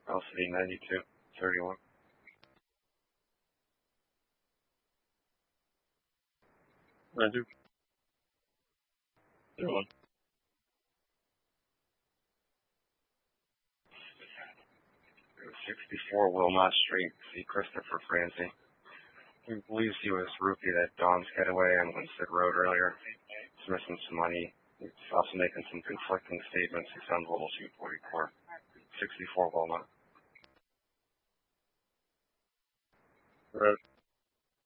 LCD 9231. Roger. 64 Wilmot Street, see Christopher Francie. He believes he was roofied at Dawn's Getaway on Winston Road earlier. He's missing some money. He's also making some conflicting statements. He sounds a little 244. 64 Wilmot. Road.